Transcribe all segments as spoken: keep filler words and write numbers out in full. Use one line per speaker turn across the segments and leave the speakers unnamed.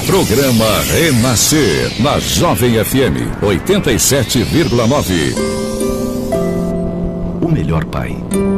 Programa Renascer, na Jovem F M oitenta e sete vírgula nove.
O melhor pai.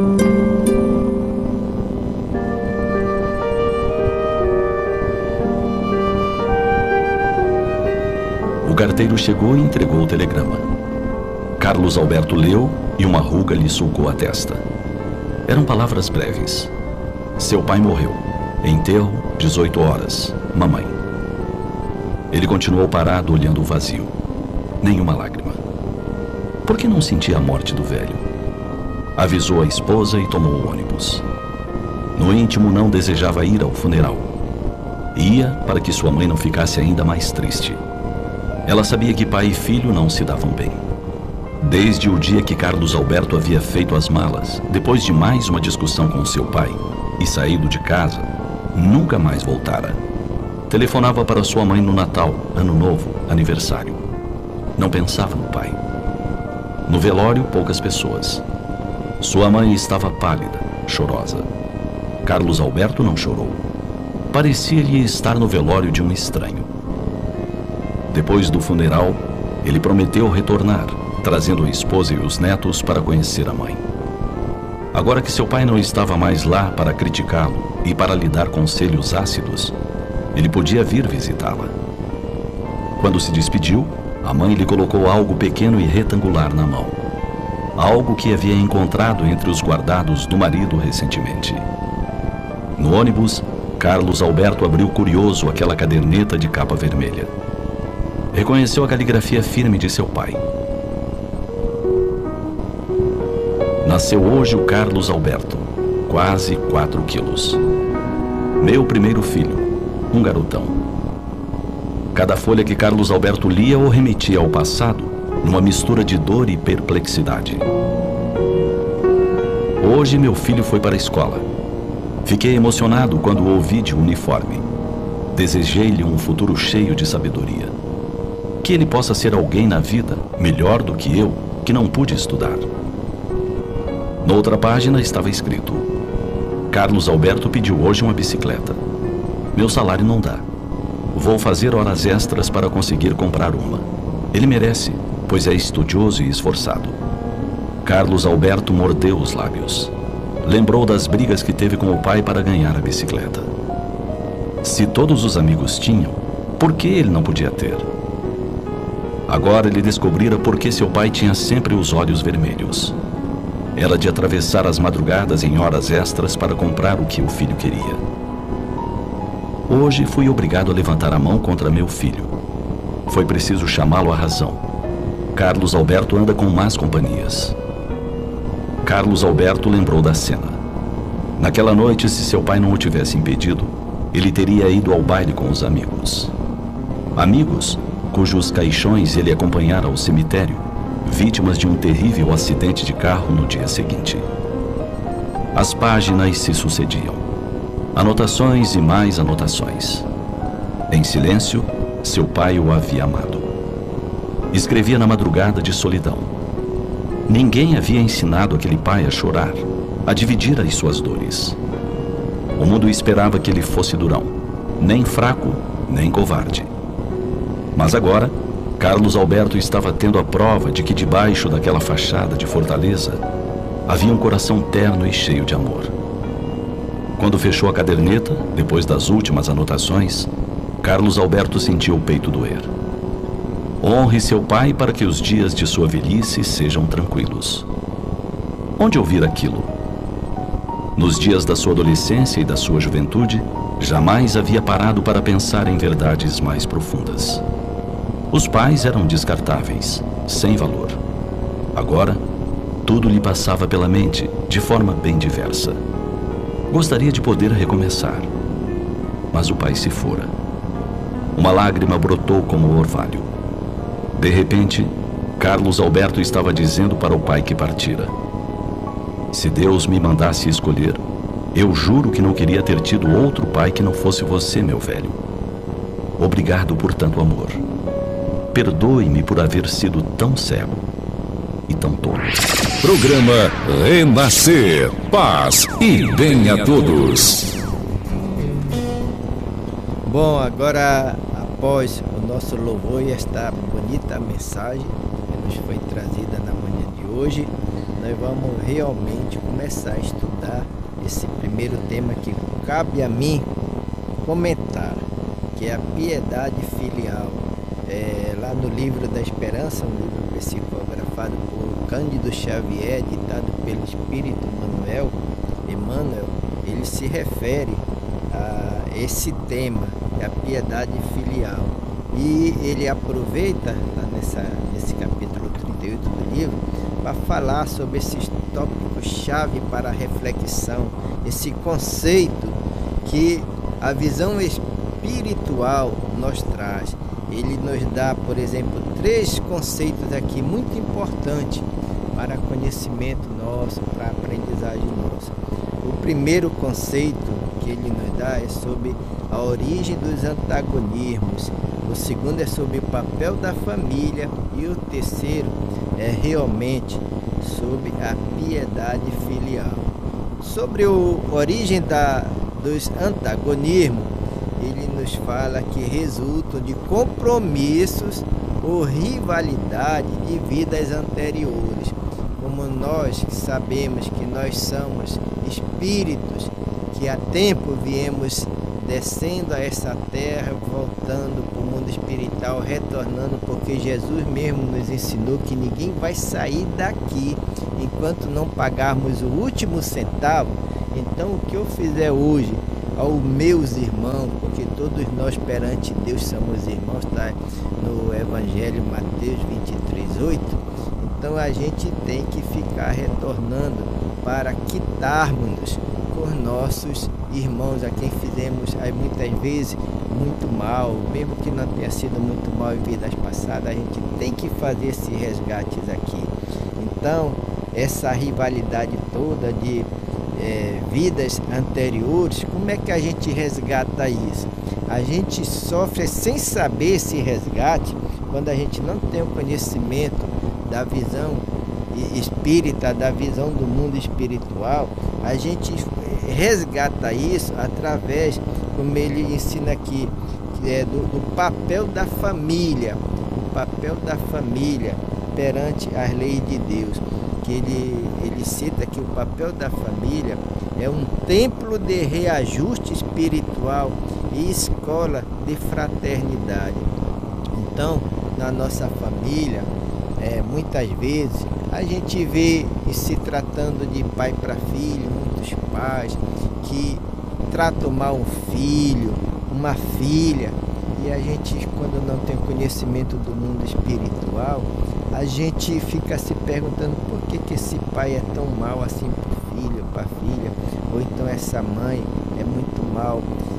O carteiro chegou e entregou o telegrama. Carlos Alberto leu e uma ruga lhe sulcou a testa. Eram palavras breves. Seu pai morreu. Enterro, dezoito horas. Mamãe. Ele continuou parado olhando o vazio. Nenhuma lágrima. Por que não sentia a morte do velho? Avisou a esposa e tomou o ônibus. No íntimo não desejava ir ao funeral. Ia para que sua mãe não ficasse ainda mais triste. Ela sabia que pai e filho não se davam bem. Desde o dia que Carlos Alberto havia feito as malas, depois de mais uma discussão com seu pai, e saído de casa, nunca mais voltara. Telefonava para sua mãe no Natal, Ano Novo, aniversário. Não pensava no pai. No velório, poucas pessoas. Sua mãe estava pálida, chorosa. Carlos Alberto não chorou. Parecia-lhe estar no velório de um estranho. Depois do funeral, ele prometeu retornar, trazendo a esposa e os netos para conhecer a mãe. Agora que seu pai não estava mais lá para criticá-lo e para lhe dar conselhos ácidos, ele podia vir visitá-la. Quando se despediu, a mãe lhe colocou algo pequeno e retangular na mão. Algo que havia encontrado entre os guardados do marido recentemente. No ônibus, Carlos Alberto abriu curioso aquela caderneta de capa vermelha. Reconheceu a caligrafia firme de seu pai. Nasceu hoje o Carlos Alberto, quase quatro quilos. Meu primeiro filho, um garotão. Cada folha que Carlos Alberto lia o remetia ao passado, numa mistura de dor e perplexidade. Hoje meu filho foi para a escola. Fiquei emocionado quando o ouvi de uniforme. Desejei-lhe um futuro cheio de sabedoria. Que ele possa ser alguém na vida, melhor do que eu, que não pude estudar. Noutra página estava escrito: Carlos Alberto pediu hoje uma bicicleta. Meu salário não dá. Vou fazer horas extras para conseguir comprar uma. Ele merece, pois é estudioso e esforçado. Carlos Alberto mordeu os lábios. Lembrou das brigas que teve com o pai para ganhar a bicicleta. Se todos os amigos tinham, por que ele não podia ter? Agora ele descobrira por que seu pai tinha sempre os olhos vermelhos. Era de atravessar as madrugadas em horas extras para comprar o que o filho queria. Hoje fui obrigado a levantar a mão contra meu filho. Foi preciso chamá-lo à razão. Carlos Alberto anda com más companhias. Carlos Alberto lembrou da cena. Naquela noite, se seu pai não o tivesse impedido, ele teria ido ao baile com os amigos. Amigos cujos caixões ele acompanhara ao cemitério, vítimas de um terrível acidente de carro no dia seguinte. As páginas se sucediam. Anotações e mais anotações. Em silêncio, seu pai o havia amado. Escrevia na madrugada de solidão. Ninguém havia ensinado aquele pai a chorar, a dividir as suas dores. O mundo esperava que ele fosse durão, nem fraco, nem covarde. Mas agora, Carlos Alberto estava tendo a prova de que debaixo daquela fachada de fortaleza havia um coração terno e cheio de amor. Quando fechou a caderneta, depois das últimas anotações, Carlos Alberto sentiu o peito doer. Honre seu pai para que os dias de sua velhice sejam tranquilos. Onde ouvir aquilo? Nos dias da sua adolescência e da sua juventude, jamais havia parado para pensar em verdades mais profundas. Os pais eram descartáveis, sem valor. Agora, tudo lhe passava pela mente, de forma bem diversa. Gostaria de poder recomeçar. Mas o pai se fora. Uma lágrima brotou como o orvalho. De repente, Carlos Alberto estava dizendo para o pai que partira: se Deus me mandasse escolher, eu juro que não queria ter tido outro pai que não fosse você, meu velho. Obrigado por tanto amor. Perdoe-me por haver sido tão cego e tão tolo.
Programa Renascer. Paz e bem a todos.
Bom, agora a após o nosso louvor e esta bonita mensagem que nos foi trazida na manhã de hoje, nós vamos realmente começar a estudar esse primeiro tema que cabe a mim comentar, que é a piedade filial. É, lá no livro da Esperança, um livro psicografado por Cândido Xavier, ditado pelo Espírito Emmanuel, Emmanuel, ele se refere a esse tema, a piedade filial. E ele aproveita, lá nessa, nesse capítulo trinta e oito do livro, para falar sobre esses tópicos-chave para a reflexão, esse conceito que a visão espiritual nos traz. Ele nos dá, por exemplo, três conceitos aqui muito importantes para conhecimento nosso, para aprendizagem nossa. O primeiro conceito que ele nos dá é sobre a origem dos antagonismos. O segundo é sobre o papel da família. E o terceiro é realmente sobre a piedade filial. Sobre a origem da, dos antagonismos, ele nos fala que resultam de compromissos ou rivalidade de vidas anteriores. Como nós sabemos que nós somos espíritos que há tempo viemos descendo a essa terra, voltando para o mundo espiritual, retornando, porque Jesus mesmo nos ensinou que ninguém vai sair daqui enquanto não pagarmos o último centavo. Então o que eu fizer hoje aos meus irmãos, porque todos nós perante Deus somos irmãos, está no Evangelho Mateus vinte e três, oito. Então a gente tem que ficar retornando para quitarmos-nos com nossos irmãos a quem fizemos aí, muitas vezes muito mal, mesmo que não tenha sido muito mal em vidas passadas, a gente tem que fazer esses resgates aqui. Então essa rivalidade toda de É, vidas anteriores, como é que a gente resgata isso? A gente sofre sem saber esse resgate quando a gente não tem o conhecimento da visão espírita, da visão do mundo espiritual. A gente resgata isso através, como ele ensina aqui, que é do, do papel da família, o papel da família perante as leis de Deus. Que ele, ele cita que o papel da família é um templo de reajuste espiritual e escola de fraternidade. Então, na nossa família, é, muitas vezes, a gente vê, e se tratando de pai para filho, muitos pais que tratam mal um filho, uma filha, e a gente, quando não tem conhecimento do mundo espiritual, a gente fica se perguntando por que, que esse pai é tão mal assim para o filho, para a filha, ou então essa mãe é muito mal.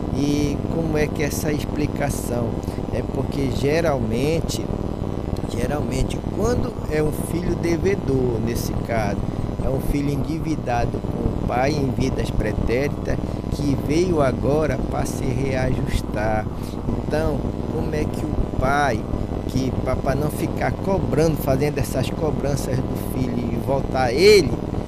E como é que é essa explicação? É porque geralmente, geralmente, quando é um filho devedor, nesse caso, é um filho endividado com o pai em vidas pretéritas, que veio agora para se reajustar. Então, como é que o pai, que para não ficar cobrando, fazendo essas cobranças do filho e voltar ele,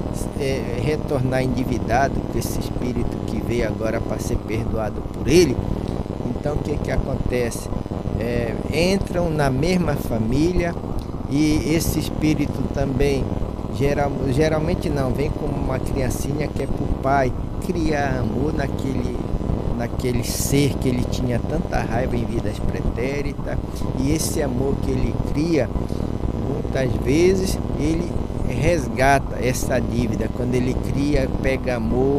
é, retornar endividado com esse espírito que veio agora para ser perdoado por ele, então o que que acontece? É, entram na mesma família e esse espírito também, geral, geralmente não, vem como uma criancinha que é para o pai criar amor naquele naquele ser que ele tinha tanta raiva em vidas pretéritas, e esse amor que ele cria, muitas vezes ele resgata essa dívida, quando ele cria, pega amor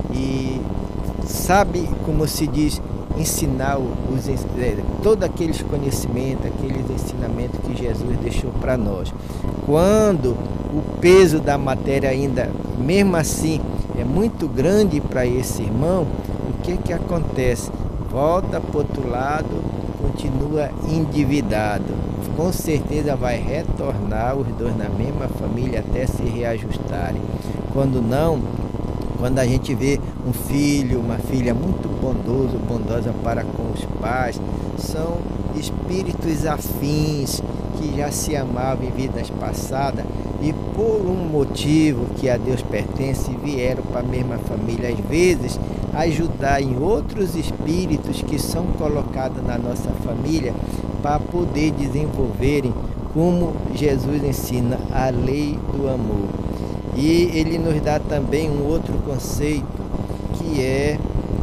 e sabe, como se diz, ensinar os, todos aqueles conhecimentos, aqueles ensinamentos que Jesus deixou para nós. Quando o peso da matéria ainda, mesmo assim, é muito grande para esse irmão, o que que acontece? Volta para o outro lado, continua endividado. Com certeza vai retornar os dois na mesma família até se reajustarem. Quando não, quando a gente vê um filho, uma filha muito bondoso, bondosa para com os pais, são espíritos afins que já se amavam em vidas passadas e por um motivo que a Deus pertence vieram para a mesma família. Às vezes ajudar em outros espíritos que são colocados na nossa família para poder desenvolverem, como Jesus ensina, a lei do amor. E ele nos dá também um outro conceito, que é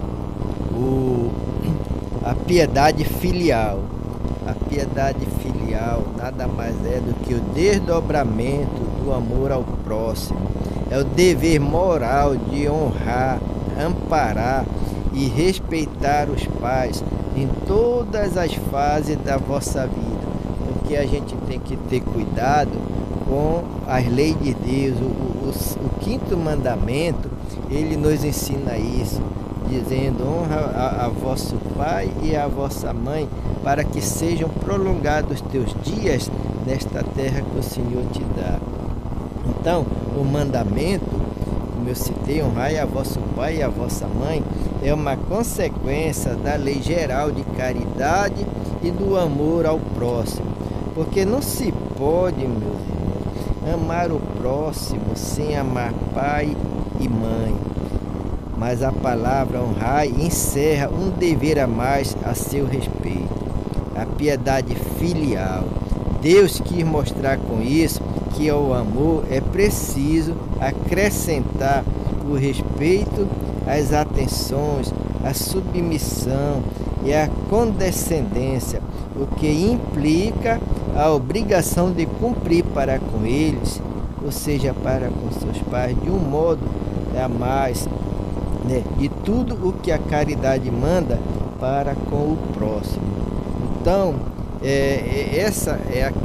o, a piedade filial. A piedade filial nada mais é do que o desdobramento do amor ao próximo. É o dever moral de honrar, amparar e respeitar os pais em todas as fases da vossa vida. Porque a gente tem que ter cuidado com as leis de Deus. O, o, o quinto mandamento, ele nos ensina isso, dizendo: honra a, a vosso pai e a vossa mãe, para que sejam prolongados teus dias nesta terra que o Senhor te dá. Então, o mandamento, como eu citei, honrai a vosso pai e a vossa mãe, é uma consequência da lei geral de caridade e do amor ao próximo. Porque não se pode, meus irmãos, amar o próximo sem amar pai e mãe. Mas a palavra honrai encerra um dever a mais a seu respeito, a piedade filial. Deus quis mostrar com isso que ao amor é preciso acrescentar o respeito, as atenções, a submissão e a condescendência, o que implica a obrigação de cumprir para com eles, ou seja, para com seus pais, de um modo a mais, né, de tudo o que a caridade manda para com o próximo. Então, é, essa é a,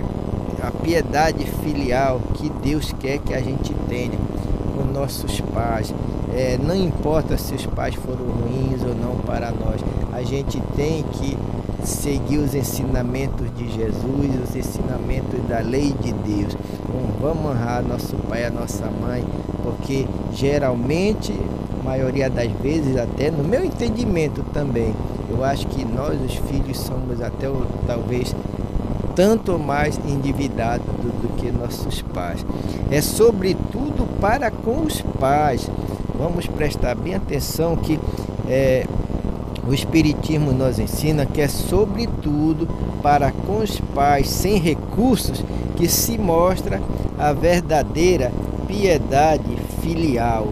a, a piedade filial que Deus quer que a gente tenha com nossos pais. É, não importa se os pais foram ruins ou não para nós, a gente tem que seguir os ensinamentos de Jesus, os ensinamentos da lei de Deus. Então, vamos honrar nosso pai e a nossa mãe, porque geralmente, a maioria das vezes, até no meu entendimento também, eu acho que nós, os filhos, somos até talvez tanto mais endividados do, do que nossos pais. É sobretudo para com os pais. Vamos prestar bem atenção que é, o Espiritismo nos ensina que é sobretudo para com os pais sem recursos que se mostra a verdadeira piedade filial.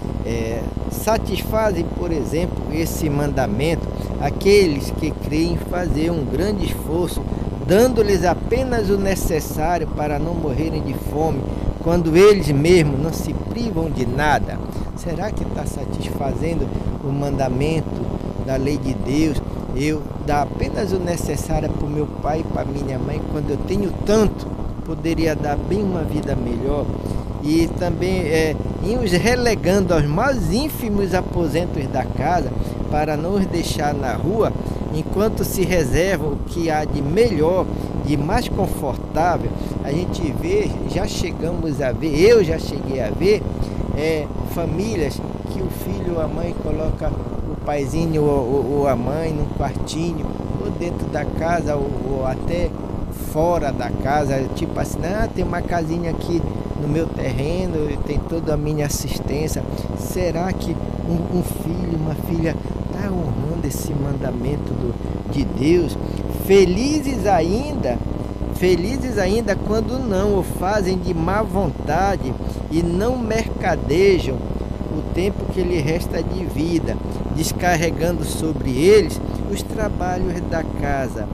É, satisfazem, por exemplo, esse mandamento aqueles que creem fazer um grande esforço, dando-lhes apenas o necessário para não morrerem de fome, quando eles mesmos não se privam de nada. Será que está satisfazendo o mandamento da lei de Deus? Eu dar apenas o necessário para o meu pai e para minha mãe, quando eu tenho tanto, poderia dar bem uma vida melhor. E também é, ir os relegando aos mais ínfimos aposentos da casa, para não os deixar na rua, enquanto se reserva o que há de melhor, de mais confortável. A gente vê, já chegamos a ver, eu já cheguei a ver, é, famílias que o filho ou a mãe coloca o paizinho ou, ou a mãe num quartinho, ou dentro da casa, ou, ou até fora da casa, tipo assim, ah, tem uma casinha aqui no meu terreno, tem toda a minha assistência. Será que um, um filho, uma filha está honrando esse mandamento do, de Deus? Felizes ainda, felizes ainda quando não o fazem de má vontade e não mercadejam o tempo que lhe resta de vida, descarregando sobre eles os trabalhos da casa.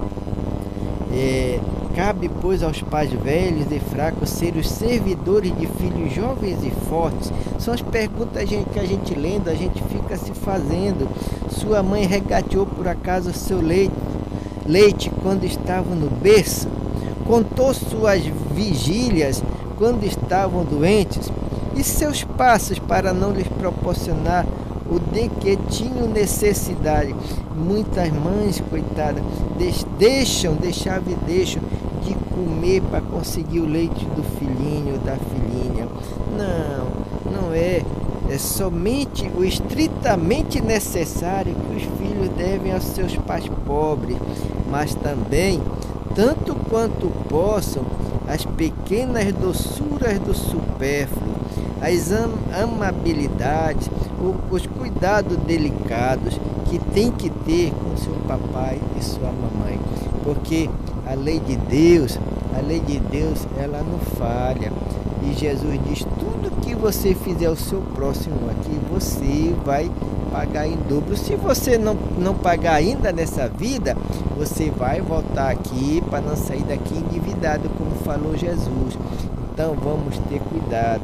É, cabe, pois, aos pais velhos e fracos ser os servidores de filhos jovens e fortes. São as perguntas que a gente lendo, a gente fica se fazendo. Sua mãe regateou por acaso seu leite, leite quando estavam no berço? Contou suas vigílias quando estavam doentes? E seus passos para não lhes proporcionar o de que tinham necessidade? Muitas mães, coitadas, deixam, deixavam e deixam de comer para conseguir o leite do filhinho ou da filhinha. Não, não é. É somente o estritamente necessário que os filhos devem aos seus pais pobres, mas também, tanto quanto possam, as pequenas doçuras do supérfluo. as am amabilidades, o, os cuidados delicados que tem que ter com seu papai e sua mamãe, porque a lei de Deus, a lei de Deus, ela não falha. E Jesus diz, tudo que você fizer ao seu próximo aqui, você vai pagar em dobro. Se você não, não pagar ainda nessa vida, você vai voltar aqui para não sair daqui endividado, como falou Jesus. Então vamos ter cuidado.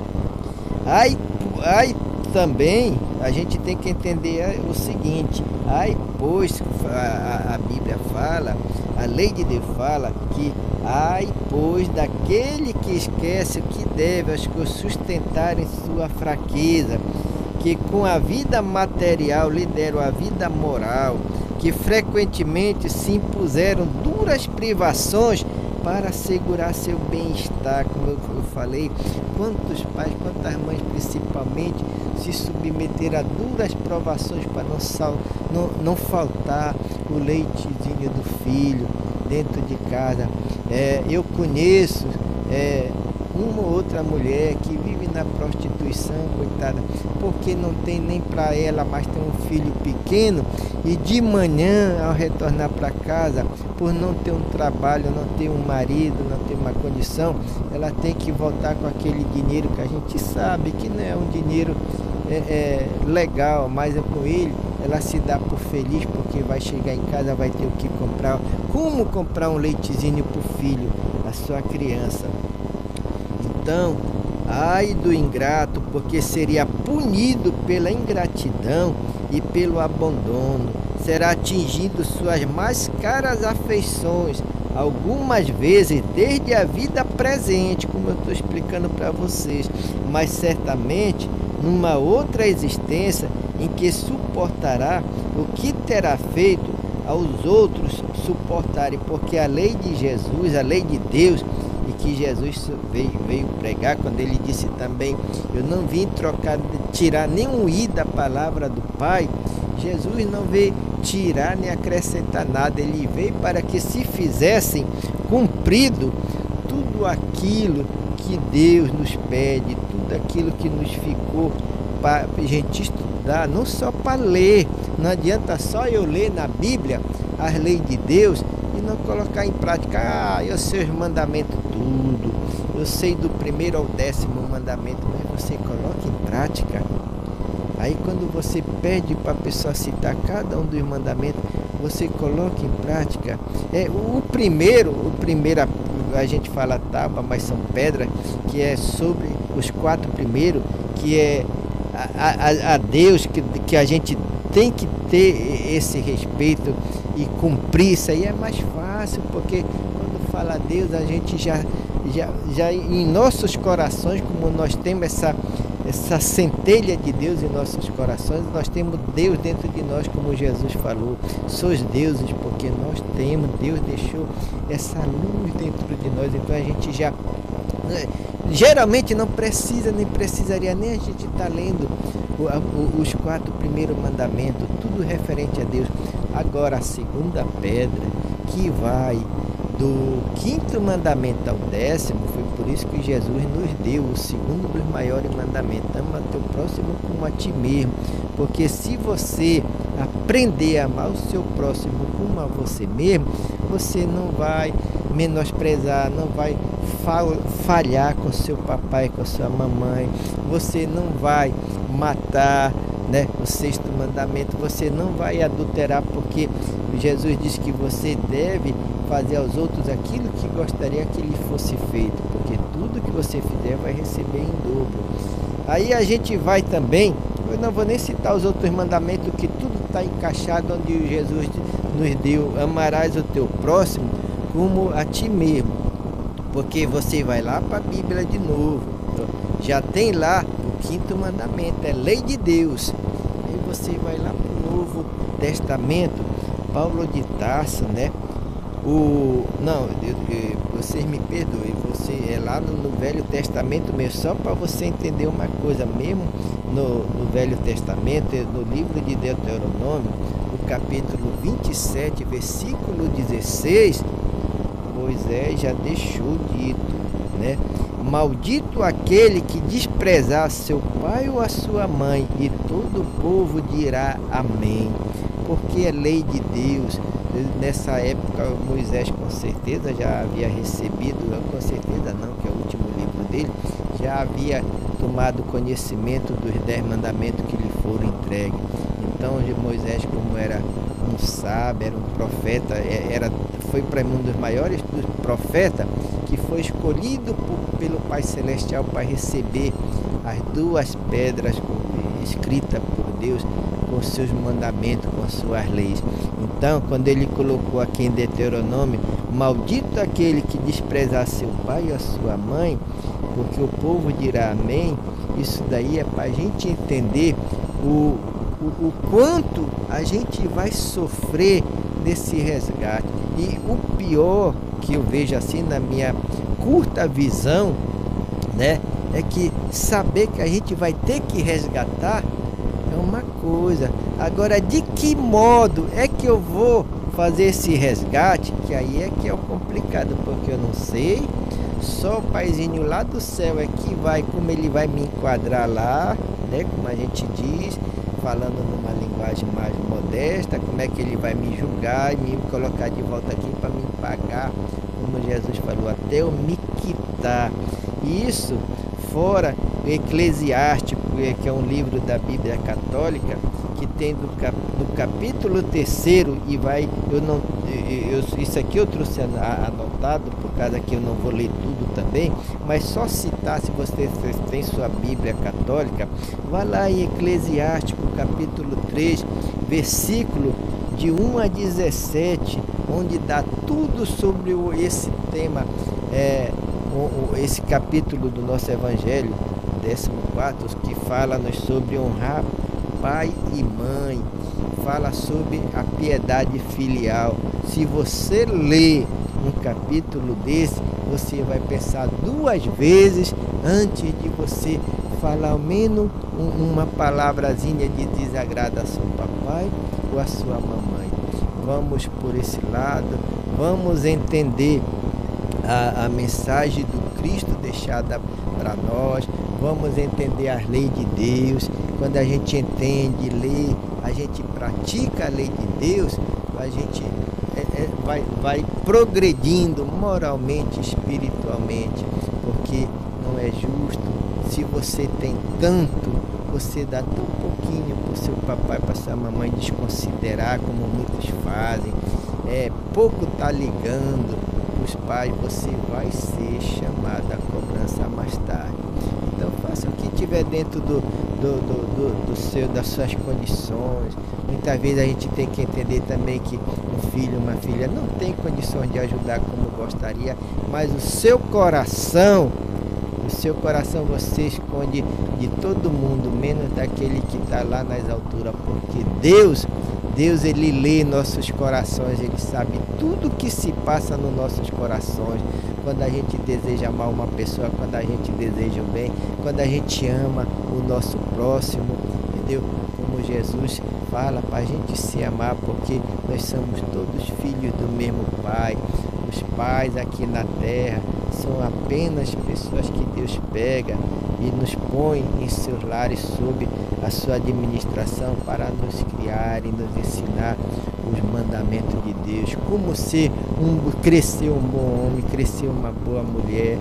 Aí, aí também a gente tem que entender o seguinte, aí pois a, a Bíblia fala, a lei de Deus fala que ai, pois, daquele que esquece o que deve aos que o sustentarem sua fraqueza, que com a vida material lideram a vida moral, que frequentemente se impuseram duras privações para assegurar seu bem-estar, como eu falei, quantos pais, quantas mães principalmente se submeteram a duras provações para não, sal, não, não faltar o leitezinho do filho dentro de casa. É, eu conheço é, uma ou outra mulher que vive na prostituição, coitada, porque não tem nem para ela, mas tem um filho pequeno, e de manhã, ao retornar para casa, por não ter um trabalho, não ter um marido, não ter uma condição, ela tem que voltar com aquele dinheiro que a gente sabe que não é um dinheiro é, é, legal, mas é com ele, ela se dá por feliz, porque vai chegar em casa, vai ter o que comprar. Como comprar um leitezinho para o filho, a sua criança? Então, ai do ingrato, porque seria punido pela ingratidão e pelo abandono. Será atingido suas mais caras afeições, algumas vezes desde a vida presente, como eu estou explicando para vocês, mas certamente numa outra existência em que suportará o que terá feito aos outros suportarem, porque a lei de Jesus, a lei de Deus, e que Jesus veio, veio pregar, quando ele disse também, eu não vim trocar, tirar nenhum i da palavra do Pai, Jesus não veio tirar nem acrescentar nada, ele veio para que se fizessem cumprido tudo aquilo que Deus nos pede, tudo aquilo que nos ficou para a gente estudar, não só para ler, não adianta só eu ler na Bíblia as leis de Deus e não colocar em prática. Ah, eu sei os mandamentos tudo, eu sei do primeiro ao décimo mandamento, mas você coloca em prática. Aí quando você pede para a pessoa citar cada um dos mandamentos, você coloca em prática. É, o primeiro, o primeiro, a gente fala tábua, mas são pedras, que é sobre os quatro primeiros, que é a, a, a Deus, que, que a gente tem que ter esse respeito e cumprir. Isso aí é mais fácil, porque quando fala a Deus, a gente já, já, já em nossos corações, como nós temos essa essa centelha de Deus em nossos corações, nós temos Deus dentro de nós, como Jesus falou, sois deuses, porque nós temos, Deus deixou essa luz dentro de nós, então a gente já, geralmente não precisa, nem precisaria nem a gente estar lendo o, o, os quatro primeiros mandamentos, tudo referente a Deus. Agora a segunda pedra, que vai do quinto mandamento ao décimo, foi por isso que Jesus nos deu o segundo dos maiores mandamentos, ama teu próximo como a ti mesmo, porque se você aprender a amar o seu próximo como a você mesmo, você não vai menosprezar, não vai falhar com seu papai, com sua mamãe, você não vai matar, né? O sexto mandamento, você não vai adulterar, porque Jesus diz que você deve fazer aos outros aquilo que gostaria que lhe fosse feito, porque tudo que você fizer vai receber em dobro. Aí a gente vai também, eu não vou nem citar os outros mandamentos, que tudo está encaixado onde Jesus nos deu, amarás o teu próximo como a ti mesmo, porque você vai lá para a Bíblia de novo, já tem lá o quinto mandamento, é lei de Deus. Aí você vai lá para o Novo Testamento, Paulo de Tarso, né? O, não, eu, eu, vocês me perdoem, você é lá no, no Velho Testamento mesmo, só para você entender uma coisa mesmo, no, no Velho Testamento, no livro de Deuteronômio, no capítulo vinte e sete, versículo dezesseis, Moisés já deixou dito, né? maldito aquele que desprezar seu pai ou a sua mãe, e todo o povo dirá amém. Porque é lei de Deus. Nessa época Moisés com certeza já havia recebido, não com certeza não, que é o último livro dele, já havia tomado conhecimento dos dez mandamentos que lhe foram entregues. Então Moisés, como era um sábio, era um profeta, era, foi para um dos maiores dos profetas, que foi escolhido por, pelo Pai Celestial para receber as duas pedras escritas por Deus, com seus mandamentos, com suas leis. Então, quando ele colocou aqui em Deuteronômio, maldito aquele que desprezar seu pai e a sua mãe, porque o povo dirá amém, isso daí é para a gente entender o, o, o quanto a gente vai sofrer nesse resgate. E o pior que eu vejo assim na minha curta visão, né, é que saber que a gente vai ter que resgatar é uma coisa. Agora, de que modo é que eu vou fazer esse resgate? Que aí é que é o complicado, porque eu não sei. Só o paizinho lá do céu é que vai, como ele vai me enquadrar lá, né? Como a gente diz, falando numa linguagem mais modesta, como é que ele vai me julgar e me colocar de volta aqui para me pagar, como Jesus falou, até eu me quitar. Isso fora o Eclesiástico, que é um livro da Bíblia Católica, que tem do, cap, do capítulo terceiro, e vai, eu não, eu, isso aqui eu trouxe anotado, por causa que eu não vou ler tudo também, mas só citar, se você tem sua Bíblia Católica, vá lá em Eclesiástico, capítulo três, versículo de um a dezessete, onde dá tudo sobre esse tema, é, esse capítulo do nosso Evangelho, décimo quarto, que fala-nos sobre honrar pai e mãe, fala sobre a piedade filial. Se você ler um capítulo desse, você vai pensar duas vezes antes de você falar ao menos uma palavrazinha de desagrado a seu papai ou a sua mamãe. Vamos por esse lado, vamos entender a, a mensagem do Cristo deixada para nós, vamos entender as leis de Deus. Quando a gente entende, lê, a gente pratica a lei de Deus, a gente é, é, vai, vai progredindo moralmente, espiritualmente, porque não é justo. Se você tem tanto, você dá tão pouquinho para o seu papai, para sua mamãe desconsiderar, como muitos fazem, é, pouco está ligando os pais, você vai ser chamado à cobrança mais tarde. Então faça o que tiver dentro do, do, do, do, do seu, das suas condições. Muitas vezes a gente tem que entender também que um filho, uma filha não tem condições de ajudar como gostaria, mas o seu coração, o seu coração você esconde de todo mundo, menos daquele que está lá nas alturas, porque Deus, Deus ele lê nossos corações, ele sabe tudo que se passa nos nossos corações, quando a gente deseja amar uma pessoa, quando a gente deseja o bem, quando a gente ama o nosso próximo, entendeu? Como Jesus fala para a gente se amar, porque nós somos todos filhos do mesmo Pai. Os pais aqui na terra são apenas pessoas que Deus pega e nos põe em seus lares sob a sua administração para nos criar e nos ensinar os mandamentos de Deus, como ser um, crescer um bom homem, crescer uma boa mulher,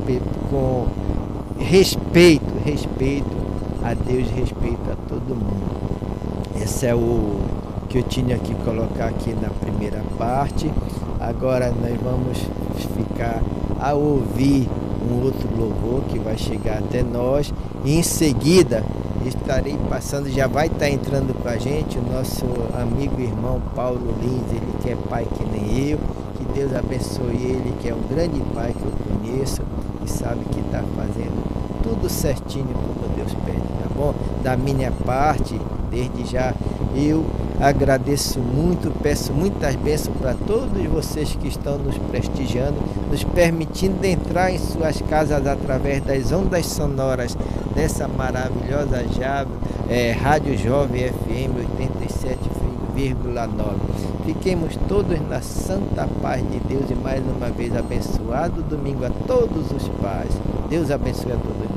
com respeito, respeito a Deus, respeito a todo mundo. Esse é o que eu tinha que colocar aqui na primeira parte. Agora nós vamos ficar a ouvir um outro louvor que vai chegar até nós, e em seguida estarei passando, já vai estar entrando com a gente o nosso amigo e irmão Paulo Lins, ele que é pai que nem eu, que Deus abençoe ele, que é um grande pai que eu conheço e sabe que está fazendo tudo certinho como Deus pede, tá bom? Da minha parte, desde já, eu agradeço muito, peço muitas bênçãos para todos vocês que estão nos prestigiando, nos permitindo entrar em suas casas através das ondas sonoras dessa maravilhosa já, é, Rádio Jovem F M oitenta e sete vírgula nove. Fiquemos todos na santa paz de Deus e mais uma vez abençoado domingo a todos os pais. Deus abençoe a todos.